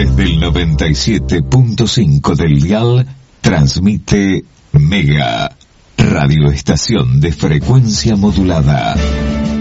Desde el 97.5 del dial, transmite Mega, radioestación de frecuencia modulada.